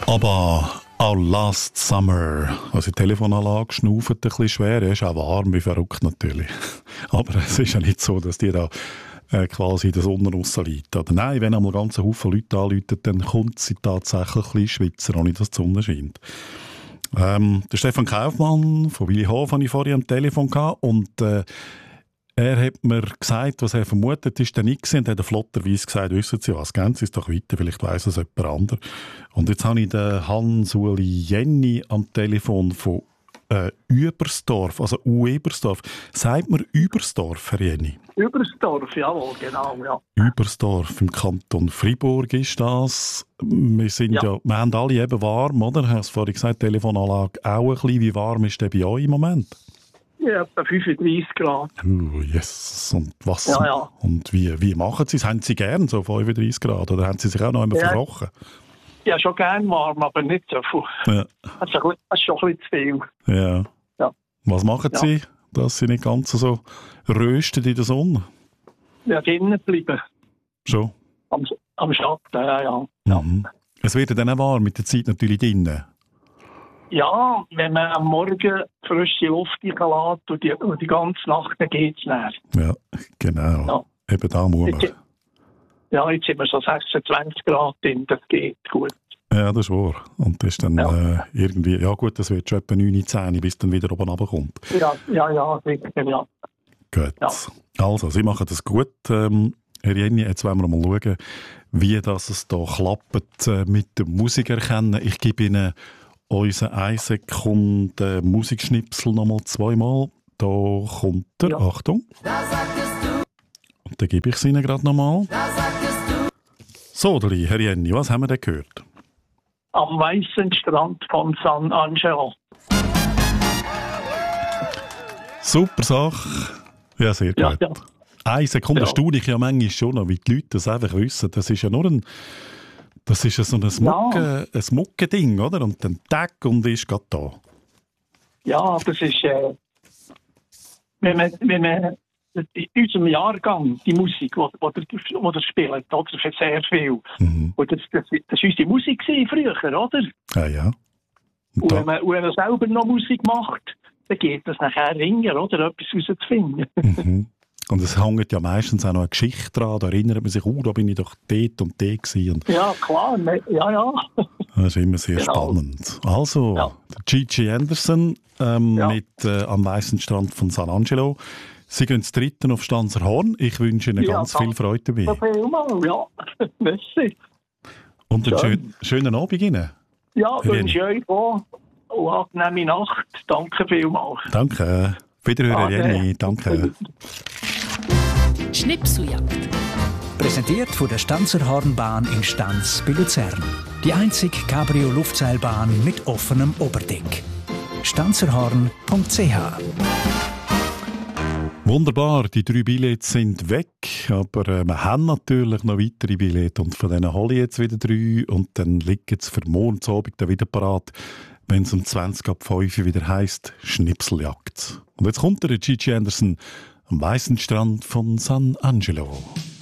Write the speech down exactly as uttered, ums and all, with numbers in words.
Aber auch Last Summer, also die Telefonanlage schnauft ein bisschen schwer, ja, ist auch warm, wie verrückt natürlich. Aber es ist ja nicht so, dass die da äh, quasi in der Sonne rausliegt. Oder nein, wenn einmal ganz Haufen Leute anrufen, dann kommt sie tatsächlich ein bisschen schwitzer, ohne dass die Sonne scheint. Ähm, der Stefan Kaufmann von Willihof hatte ich vorhin am Telefon gehabt und äh, er hat mir gesagt, was er vermutet, ist der nicht gewesen, und hat flotterweise gesagt, wissen Sie was, gehen Sie es doch weiter, vielleicht weiss es jemand anderes. Und jetzt habe ich den Hans-Uli Jenny am Telefon von äh, Übersdorf, also U-Ebersdorf. Sagt man Übersdorf, Herr Jenny? Übersdorf, jawohl, genau, ja. Übersdorf im Kanton Freiburg ist das. Wir, sind ja. Ja, wir haben alle eben warm, oder? Du hast vorhin gesagt, Telefonanlage auch ein bisschen. Wie warm ist der bei euch im Moment? Ja, etwa fünfunddreissig Grad. Uh, yes. Und was? Ja, ja. Und wie, wie machen Sie es? Haben Sie gern so fünfunddreissig Grad oder haben Sie sich auch noch einmal ja. verkrochen? Ja, schon gern warm, aber nicht so viel. Ja. Das ist schon, das ist schon ein bisschen zu viel. Ja. Ja. Was machen ja. Sie, dass Sie nicht ganz so rösten in der Sonne? Ja, drinnen bleiben. Schon? Am, am Schatten, ja, ja. ja. Mhm. Es wird dann auch warm mit der Zeit natürlich drinnen. Ja, wenn man am Morgen frische Luft reinlässt und die, und die ganze Nacht, dann geht es näher. Ja, genau. Ja. Eben da muss man. Jetzt, ja, jetzt sind wir so sechsundzwanzig Grad drin, das geht gut. Ja, das ist wahr. Und das ist dann ja. äh, irgendwie, ja gut, das wird schon etwa neun, zehn, bis dann wieder oben runterkommt. Ja, ja, ja, sicher, ja. Gut. Ja. Also, Sie machen das gut. Ähm, Herr Jenny, jetzt wollen wir mal schauen, wie das es da klappt äh, mit der Musik erkennen. Ich gebe Ihnen unseren eine Sekunde Musikschnipsel nochmal zweimal. Da kommt er. Ja. Achtung. Und dann gebe ich es Ihnen gerade nochmal. So, Herr Jenny, was haben wir denn gehört? Am weißen Strand von San Angelo. Super Sache. Ja, sehr gut. Ja, ja. Eine Sekunde ja. staune ich ja manchmal schon noch, wie die Leute das einfach wissen. Das ist ja nur ein, das ist ja so ein Mucke, ja. ein Mucke-Ding, oder? Und dann Tag und ist gerade da. Ja, das ist, äh, wenn man, wenn man in unserem Jahrgang die Musik, die er spielt, oder für sehr viel. Mhm. Und das, das, das war unsere Musik früher, oder? Ja, ja. Und, und wenn, man, wenn man selber noch Musik macht, dann geht das nachher ringer, oder? Etwas rauszufinden. Mhm. Und es hängt ja meistens auch noch eine Geschichte dran. Da erinnert man sich, oh, da bin ich doch dort und dort gewesen. Und ja, klar. Ja, ja. Das ist immer sehr genau. spannend. Also, ja. Gigi Anderson ähm, ja. mit äh, am weißen Strand von San Angelo. Sie gehen zu dritten auf Stanzerhorn. Ich wünsche Ihnen ja, ganz viel Freude dabei. Ja, vielmal, ja. Merci. Und einen schön. schönen Abend Ihnen. Ja, wünsche ich euch auch. Und angenehme Nacht. Danke vielmals. Danke. Wiederhören, Jenny. Danke. Schnipseljagd. Präsentiert von der Stanzerhornbahn in Stanz bei Luzern. Die einzige Cabrio-Luftseilbahn mit offenem Oberdeck. stanzerhorn punkt c h. Wunderbar, die drei Billets sind weg, aber äh, wir haben natürlich noch weitere Billets und von denen hole ich jetzt wieder drei und dann liegen sie für morgen Abend dann wieder parat, wenn es um zwanzig ab fünf wieder heisst Schnipseljagd. Und jetzt kommt der Gigi Anderson am weißen Strand von San Angelo.